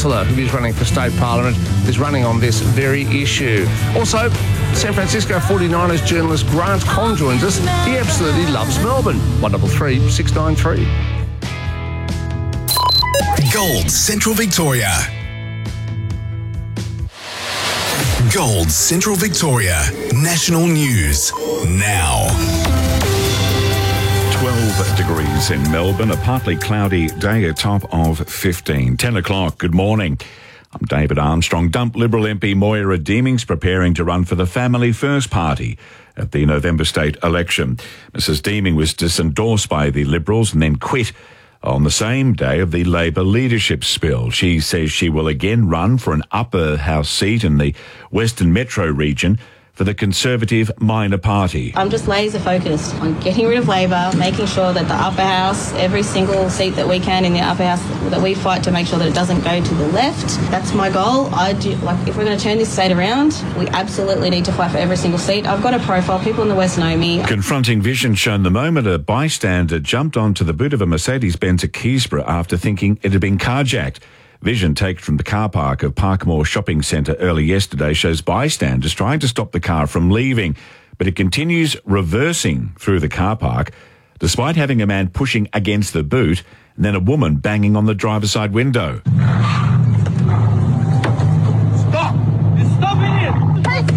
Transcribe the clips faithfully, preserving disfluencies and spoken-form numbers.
councillor who is running for state parliament is running on this very issue. Also, San Francisco forty-niners journalist Grant Con joins us. He absolutely loves Melbourne. one double three six nine three. Gold Central Victoria. Gold Central Victoria. National News now. twelve degrees in Melbourne, a partly cloudy day, a top of fifteen. ten o'clock, good morning. I'm David Armstrong. Dump Liberal M P Moira Deeming's preparing to run for the Family First Party at the November state election. Missus Deeming was disendorsed by the Liberals and then quit on the same day of the Labor leadership spill. She says she will again run for an upper house seat in the Western Metro region for the Conservative minor party. I'm just laser focused on getting rid of Labor, making sure that the upper house, every single seat that we can in the upper house, that we fight to make sure that it doesn't go to the left. That's my goal. I do, like, if we're going to turn this state around, we absolutely need to fight for every single seat. I've got a profile. People in the West know me. Confronting Vision shown the moment a bystander jumped onto the boot of a Mercedes-Benz at Keysborough after thinking it had been carjacked. Vision taken from the car park of Parkmore Shopping Centre early yesterday shows bystanders trying to stop the car from leaving, but it continues reversing through the car park despite having a man pushing against the boot and then a woman banging on the driver's side window. Stop! You're stopping it! Stop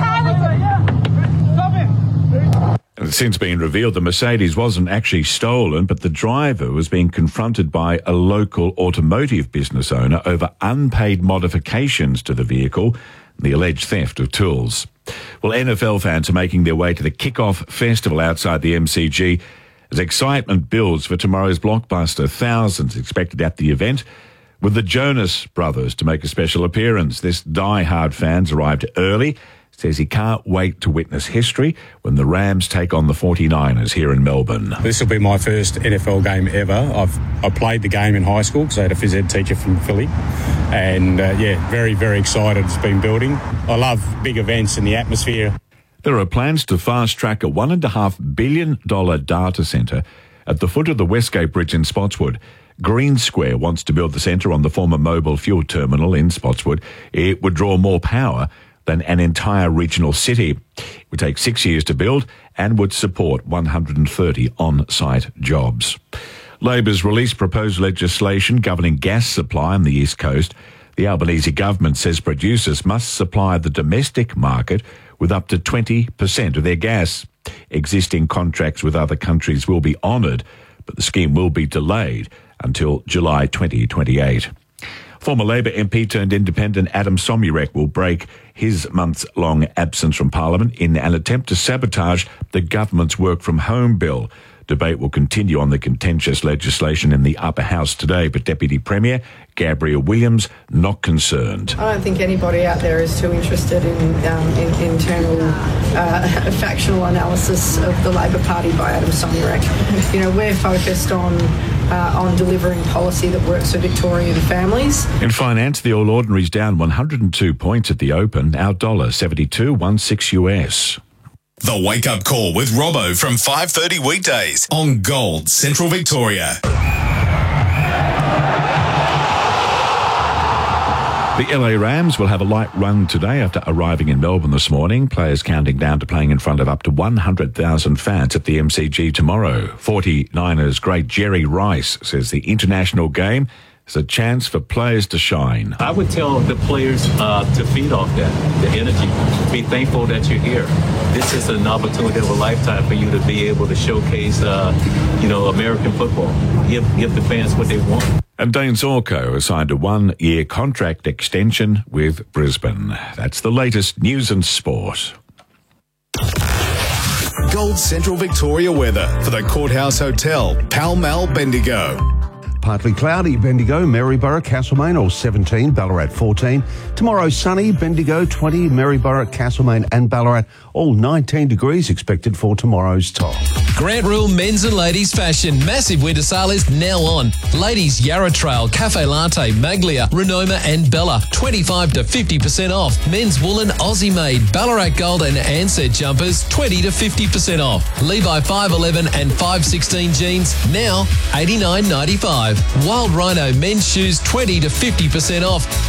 it! And it's since been revealed the Mercedes wasn't actually stolen, but the driver was being confronted by a local automotive business owner over unpaid modifications to the vehicle and the alleged theft of tools. Well, N F L fans are making their way to the Kickoff Festival outside the M C G as excitement builds for tomorrow's blockbuster. Thousands expected at the event, with the Jonas Brothers to make a special appearance. This die-hard fans arrived early. Says he can't wait to witness history when the Rams take on the forty-niners here in Melbourne. This will be my first N F L game ever. I've I played the game in high school because I had a phys ed teacher from Philly. And, uh, yeah, very, very excited. It's been building. I love big events and the atmosphere. There are plans to fast-track a one point five billion dollars data centre at the foot of the Westgate Bridge in Spotswood. Green Square wants to build the centre on the former mobile fuel terminal in Spotswood. It would draw more power than an entire regional city. It would take six years to build and would support one hundred thirty on-site jobs. Labor's released proposed legislation governing gas supply on the East Coast. The Albanese government says producers must supply the domestic market with up to twenty percent of their gas. Existing contracts with other countries will be honoured, but the scheme will be delayed until July twenty twenty-eight. Former Labor M P turned independent Adam Somyurek will break his months-long absence from Parliament in an attempt to sabotage the government's work-from-home bill. Debate will continue on the contentious legislation in the upper house today, but Deputy Premier Gabrielle Williams not concerned. I don't think anybody out there is too interested in, um, in internal uh, factional analysis of the Labor Party by Adam Somyurek. You know, we're focused on Uh, on delivering policy that works for Victorian families. In finance, the All Ordinary's down one hundred two points at the open, our dollar seventy-two sixteen U S. The Wake Up Call with Robbo from five thirty weekdays on Gold Central Victoria. The L A Rams will have a light run today after arriving in Melbourne this morning. Players counting down to playing in front of up to one hundred thousand fans at the M C G tomorrow. forty-niners great Jerry Rice says the international game is a chance for players to shine. I would tell the players uh, to feed off that, the energy. Be thankful that you're here. This is an opportunity of a lifetime for you to be able to showcase, uh, you know, American football. Give, give the fans what they want. And Dane Zorko has signed a one-year contract extension with Brisbane. That's the latest news and sport. Gold Central Victoria weather for the Courthouse Hotel, Pall Mall, Bendigo. Partly cloudy, Bendigo, Maryborough, Castlemaine, all seventeen, Ballarat fourteen. Tomorrow sunny, Bendigo twenty, Maryborough, Castlemaine and Ballarat, all nineteen degrees expected for tomorrow's top. Grant Rule men's and ladies fashion. Massive winter sale is now on. Ladies Yarra Trail, Cafe Latte, Maglia, Renoma and Bella. twenty-five to fifty percent off. Men's woolen Aussie made, Ballarat Gold and Ansett jumpers twenty to fifty percent off. Levi five eleven and five sixteen jeans now eighty-nine ninety-five. Wild Rhino men's shoes twenty to fifty percent off.